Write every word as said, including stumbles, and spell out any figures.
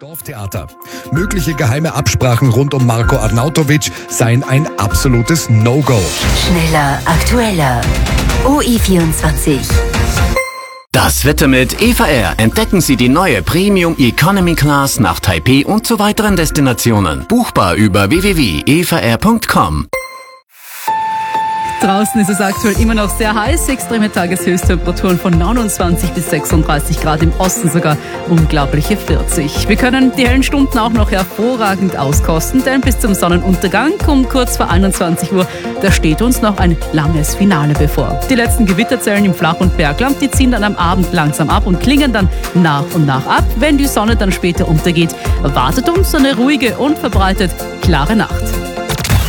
Dorftheater. Mögliche geheime Absprachen rund um Marko Arnautovic seien ein absolutes No-Go. Schneller, aktueller. O I vierundzwanzig. Das Wetter mit Eva Air. Entdecken Sie die neue Premium Economy Class nach Taipei und zu weiteren Destinationen. Buchbar über w w w punkt eva air punkt com. Draußen ist es aktuell immer noch sehr heiß. Extreme Tageshöchsttemperaturen von neunundzwanzig bis sechsunddreißig Grad, im Osten sogar unglaubliche vierzig. Wir können die hellen Stunden auch noch hervorragend auskosten, denn bis zum Sonnenuntergang um kurz vor einundzwanzig Uhr, da steht uns noch ein langes Finale bevor. Die letzten Gewitterzellen im Flach- und Bergland, die ziehen dann am Abend langsam ab und klingen dann nach und nach ab. Wenn die Sonne dann später untergeht, wartet uns eine ruhige und verbreitet klare Nacht.